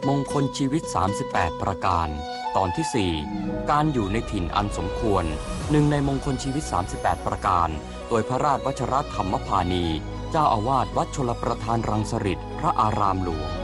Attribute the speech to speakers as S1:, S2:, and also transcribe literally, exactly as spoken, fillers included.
S1: มงคลชีวิตสามสิบแปดประการตอนที่สี่การอยู่ในถิ่นอันสมควรหนึ่งในมงคลชีวิตสามสิบแปดประการโดยพระราชวชรธรรมพานีเจ้าอาวาสวัดชลประทานรังสฤษฎ์พระอารามหลวง